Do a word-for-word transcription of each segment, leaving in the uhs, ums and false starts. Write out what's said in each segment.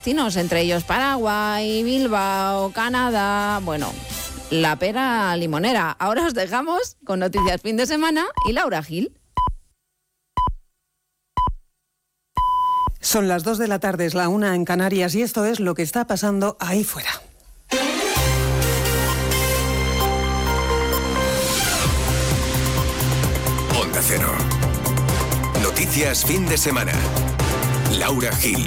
destinos, entre ellos Paraguay, Bilbao, Canadá, bueno, la pera limonera. Ahora os dejamos con noticias fin de semana y Laura Gil. Son las dos de la tarde, es la una en Canarias y esto es lo que está pasando ahí fuera. Onda Cero. Noticias fin de semana. Laura Gil.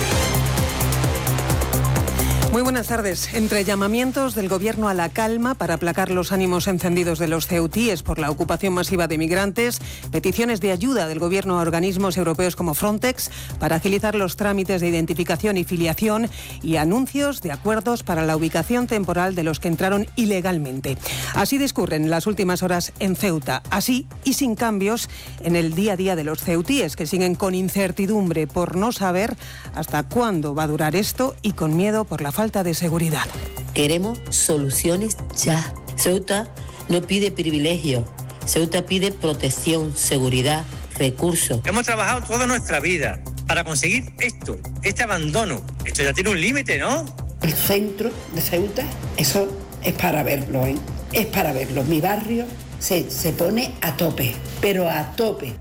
Muy buenas tardes. Entre llamamientos del Gobierno a la calma para aplacar los ánimos encendidos de los ceutíes por la ocupación masiva de migrantes, peticiones de ayuda del Gobierno a organismos europeos como Frontex para agilizar los trámites de identificación y filiación y anuncios de acuerdos para la ubicación temporal de los que entraron ilegalmente. Así discurren las últimas horas en Ceuta, así y sin cambios en el día a día de los ceutíes, que siguen con incertidumbre por no saber hasta cuándo va a durar esto y con miedo por la falta de seguridad. Queremos soluciones ya. Ceuta no pide privilegios. Ceuta pide protección, seguridad, recursos. Hemos trabajado toda nuestra vida para conseguir esto, este abandono. Esto ya tiene un límite, ¿no? El centro de Ceuta, eso es para verlo, ¿eh? Es para verlo. Mi barrio se, se pone a tope, pero a tope.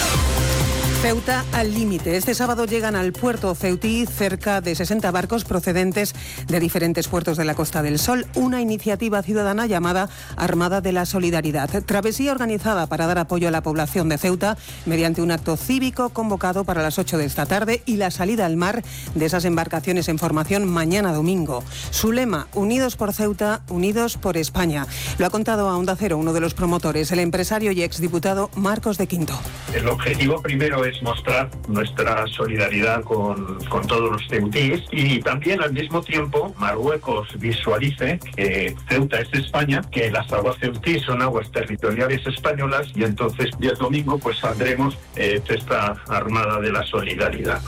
Ceuta al límite. Este sábado llegan al puerto ceutí cerca de sesenta barcos procedentes de diferentes puertos de la Costa del Sol. Una iniciativa ciudadana llamada Armada de la Solidaridad. Travesía organizada para dar apoyo a la población de Ceuta mediante un acto cívico convocado para las ocho de esta tarde y la salida al mar de esas embarcaciones en formación mañana domingo. Su lema, Unidos por Ceuta, Unidos por España. Lo ha contado a Onda Cero uno de los promotores, el empresario y exdiputado Marcos de Quinto. El objetivo primero es es mostrar nuestra solidaridad con, con todos los ceutíes y también al mismo tiempo Marruecos visualice que Ceuta es España, que las aguas ceutí son aguas territoriales españolas y entonces el domingo pues saldremos eh, de esta Armada de la Solidaridad.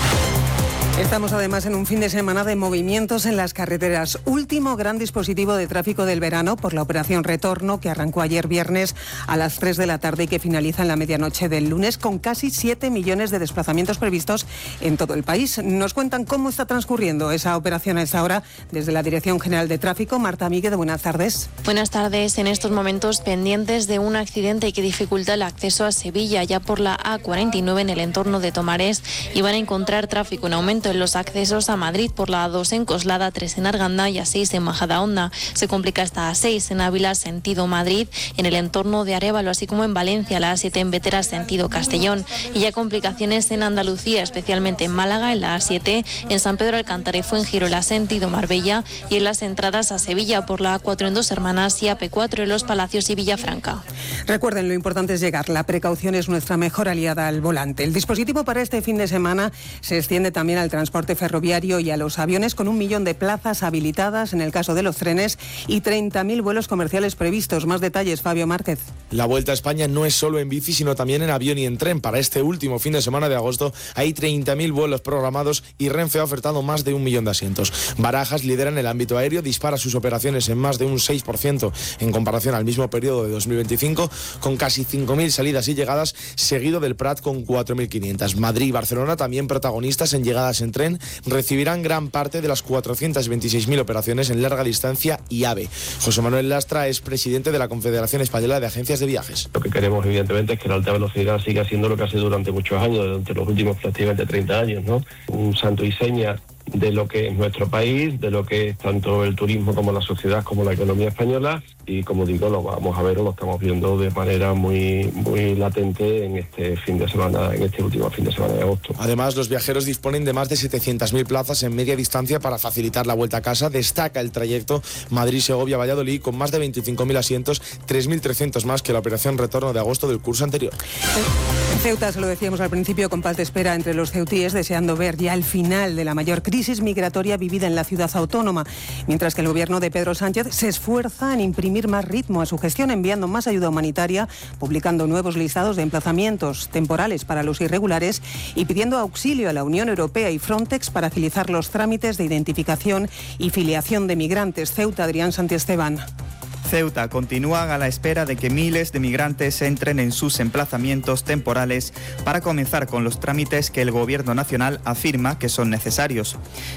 Estamos además en un fin de semana de movimientos en las carreteras. Último gran dispositivo de tráfico del verano por la operación Retorno que arrancó ayer viernes a las tres de la tarde y que finaliza en la medianoche del lunes con casi siete millones de desplazamientos previstos en todo el país. Nos cuentan cómo está transcurriendo esa operación a esta hora desde la Dirección General de Tráfico. Marta Míguez, buenas tardes. Buenas tardes. En estos momentos pendientes de un accidente que dificulta el acceso a Sevilla ya por la A cuarenta y nueve en el entorno de Tomares y van a encontrar tráfico en aumento en los accesos a Madrid por la A dos en Coslada, tres en Arganda y A seis en Majadahonda. Se complica hasta A seis en Ávila, sentido Madrid, en el entorno de Arévalo, así como en Valencia, la A siete en Vetera, sentido Castellón. Y ya complicaciones en Andalucía, especialmente en Málaga, en la A siete, en San Pedro Alcántara y Fuengirola, sentido Marbella, y en las entradas a Sevilla por la A cuatro en Dos Hermanas y A P cuatro en Los Palacios y Villafranca. Recuerden, lo importante es llegar. La precaución es nuestra mejor aliada al volante. El dispositivo para este fin de semana se extiende también al transporte ferroviario y a los aviones, con un millón de plazas habilitadas en el caso de los trenes y treinta mil vuelos comerciales previstos. Más detalles, Fabio Márquez. La Vuelta a España no es solo en bici, sino también en avión y en tren. Para este último fin de semana de agosto hay treinta mil vuelos programados y Renfe ha ofertado más de un millón de asientos. Barajas lidera en el ámbito aéreo, dispara sus operaciones en más de un seis por ciento en comparación al mismo periodo de dos mil veinticinco, con casi cinco mil salidas y llegadas, seguido del Prat con cuatro mil quinientas. Madrid y Barcelona, también protagonistas en llegadas en tren, recibirán gran parte de las cuatrocientas veintiséis mil operaciones en larga distancia y AVE. José Manuel Lastra es presidente de la Confederación Española de Agencias de Viajes. Lo que queremos, evidentemente, es que la alta velocidad siga siendo lo que ha sido durante muchos años, durante los últimos prácticamente treinta años, ¿no? Un santo y seña de lo que es nuestro país, de lo que es tanto el turismo como la sociedad, como la economía española, y como digo, lo vamos a ver o lo estamos viendo de manera muy, muy latente en este fin de semana, en este último fin de semana de agosto. Además, los viajeros disponen de más de setecientas mil plazas en media distancia para facilitar la vuelta a casa. Destaca el trayecto Madrid-Segovia-Valladolid con más de veinticinco mil asientos, tres mil trescientos más que la operación Retorno de agosto del curso anterior. En Ceuta, se lo decíamos al principio, con paz de espera entre los ceutíes, deseando ver ya el final de la mayor crisis migratoria vivida en la ciudad autónoma, mientras que el gobierno de Pedro Sánchez se esfuerza en imprimir más ritmo a su gestión, enviando más ayuda humanitaria, publicando nuevos listados de emplazamientos temporales para los irregulares y pidiendo auxilio a la Unión Europea y Frontex para agilizar los trámites de identificación y filiación de migrantes. Ceuta, Adrián Santiesteban. Ceuta continúan a la espera de que miles de migrantes entren en sus emplazamientos temporales para comenzar con los trámites que el Gobierno nacional afirma que son necesarios.